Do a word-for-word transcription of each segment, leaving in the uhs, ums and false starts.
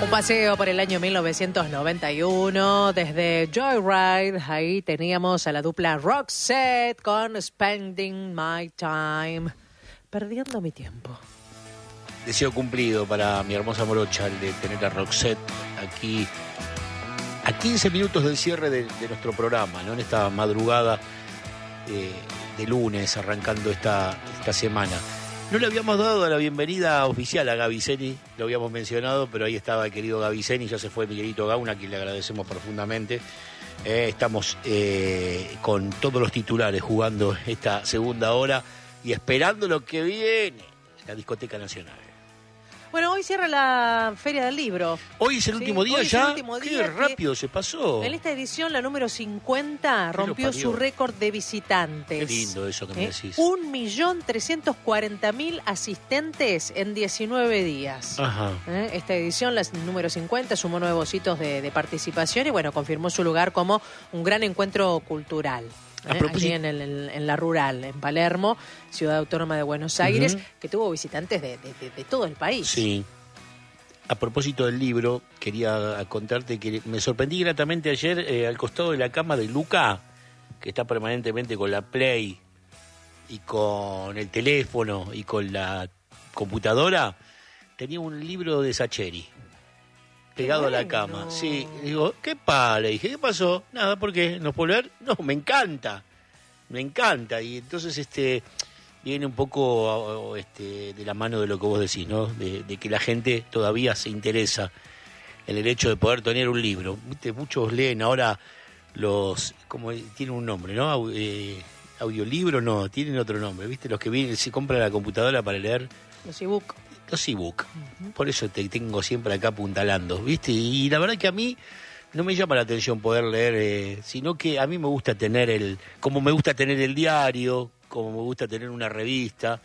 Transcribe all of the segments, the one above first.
Un paseo por el año mil novecientos noventa y uno, desde Joyride, ahí teníamos a la dupla Roxette con Spending My Time, perdiendo mi tiempo. Deseo cumplido para mi hermosa morocha, el de tener a Roxette aquí a quince minutos del cierre de, de nuestro programa, ¿no? En esta madrugada eh, de lunes, arrancando esta, esta semana. No le habíamos dado la bienvenida oficial a Gaby Zeni, lo habíamos mencionado, pero ahí estaba el querido Gaby Zeni, ya se fue Miguelito Gauna, a quien le agradecemos profundamente. Eh, estamos eh, con todos los titulares jugando esta segunda hora y esperando lo que viene, la Discoteca Nacional. Bueno, hoy cierra la Feria del Libro. ¿Hoy es el ¿Sí? último día Hoy ya? Es el último Qué día rápido se pasó. En esta edición, la número cincuenta, ¿Qué lo rompió parió? su récord de visitantes. Qué lindo eso que me ¿Eh? decís. un millón trescientos cuarenta mil asistentes en diecinueve días. Ajá. ¿Eh? Esta edición, la número cincuenta, sumó nuevos hitos de, de participación y, bueno, confirmó su lugar como un gran encuentro cultural. A ¿Eh? propósito- Allí en, el- en la rural, en Palermo, ciudad autónoma de Buenos Aires, Ujú. que tuvo visitantes de, de- de- de todo el país. Sí. A propósito del libro, quería contarte que me sorprendí gratamente ayer eh, al costado de la cama de Luca, que está permanentemente con la Play y con el teléfono y con la computadora, tenía un libro de Sacheri pegado a la bueno. cama. Sí, digo, ¿qué pasa? Le dije, ¿qué pasó? Nada, ¿por qué? ¿No puedo leer? No, me encanta, me encanta. Y entonces este viene un poco este, de la mano de lo que vos decís, ¿no? De, de que la gente todavía se interesa en el hecho de poder tener un libro. ¿Viste? Muchos leen ahora los, como tiene un nombre, ¿no? Au- eh, audiolibro, no, tienen otro nombre, ¿viste? Los que vienen, se compran la computadora para leer Los ebook. los ebook. Por eso te tengo siempre acá apuntalando, ¿viste? Y la verdad que a mí no me llama la atención poder leer, eh, sino que a mí me gusta tener el, como me gusta tener el diario, como me gusta tener una revista.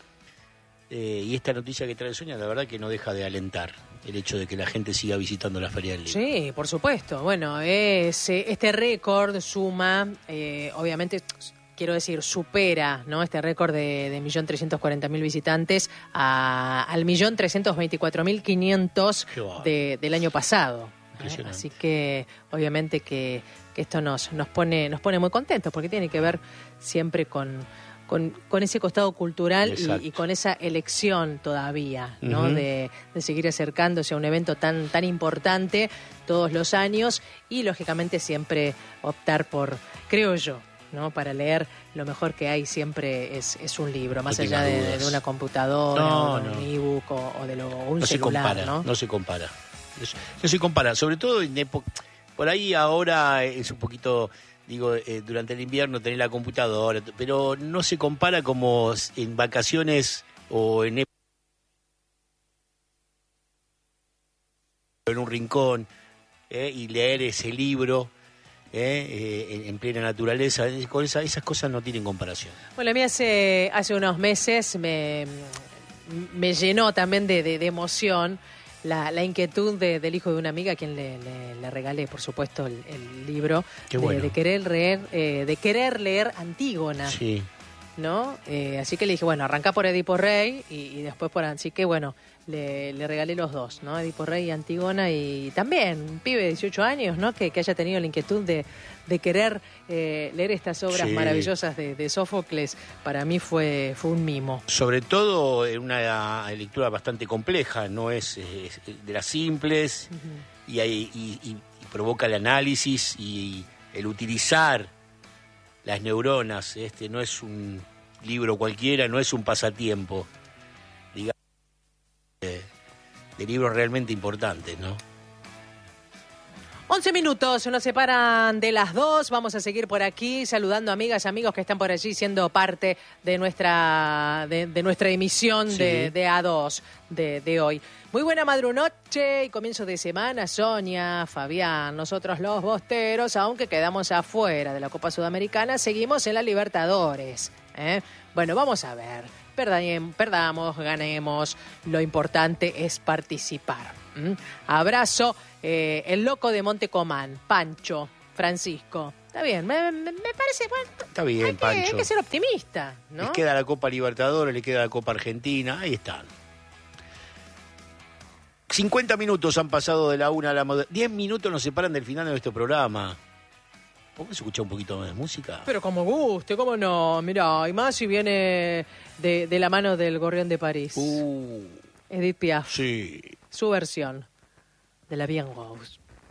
Eh, y esta noticia que trae Sonia, la verdad que no deja de alentar el hecho de que la gente siga visitando la Feria del Libro. Sí, por supuesto. Bueno, es, eh, este récord suma, eh, obviamente, quiero decir, supera, ¿no? Este récord de, de un millón trescientos cuarenta mil visitantes a, al un millón trescientos veinticuatro mil quinientos Qué bárbaro. de, del año pasado. ¿eh? Impresionante. Así que, obviamente, que, que esto nos, nos, pone, nos pone muy contentos, porque tiene que ver siempre con... Con, con ese costado cultural Exacto. y, y con esa elección todavía, ¿no? Ujú. de, de seguir acercándose a un evento tan, tan importante todos los años y, lógicamente, siempre optar por, creo yo, ¿no? Para leer lo mejor que hay siempre es, es un libro, más No allá tengas de, dudas. de una computadora No, o de no. un ebook o, o de lo, o un no se celular, compara, ¿no? no se compara. Es- No se compara, sobre todo en época, por ahí ahora es un poquito, digo, eh, durante el invierno tenés la computadora, pero no se compara como en vacaciones o en ép- en un rincón eh, y leer ese libro eh, eh, en, en plena naturaleza. Eh, con esa- esas cosas no tienen comparación. Bueno, a mí hace, hace unos meses me, me llenó también de, de, de emoción la, la inquietud de- del hijo de una amiga a quien le, le- le regalé, por supuesto, el, el libro Qué de, bueno. de querer leer, eh, de querer leer Antígona. Sí. ¿No? Eh, así que le dije, bueno, arranca por Edipo Rey y, y después por... Así que, bueno, le, le regalé los dos, ¿no? Edipo Rey y Antígona, y también un pibe de dieciocho años, ¿no? Que, que haya tenido la inquietud de, de querer eh, leer estas obras Sí. maravillosas de, de Sófocles, para mí fue, fue un mimo. Sobre todo en una lectura bastante compleja, no es, eh, es de las simples y, hay- y- y- y provoca el análisis y el utilizar las neuronas. Este no es un libro cualquiera, no es un pasatiempo, digamos, de, de libros realmente importantes, ¿no? once minutos nos separan de las dos. Vamos a seguir por aquí saludando amigas y amigos que están por allí siendo parte de nuestra de, de nuestra emisión Sí. de, de A dos de, de hoy. Muy buena madrunoche y comienzo de semana, Sonia, Fabián, nosotros los bosteros, aunque quedamos afuera de la Copa Sudamericana, seguimos en la Libertadores. ¿eh? Bueno, vamos a ver. Perdañem- Perdamos, ganemos. Lo importante es participar. ¿m? Abrazo. Eh, el loco de Montecomán, Pancho, Francisco. Está bien, me, me- me parece, bueno, Está bien, hay que, Pancho. hay que ser optimista, ¿no? Les queda la Copa Libertadores, le queda la Copa Argentina, ahí están. cincuenta minutos han pasado de la una a la... moder- diez minutos nos separan del final de nuestro programa. ¿Podemos escuchar un poquito más de música? Pero como guste, cómo no. Mirá, y más si viene de, de la mano del Gorrión de París. Uh, Edith Piaf. sí. Su versión de La Bien Rose.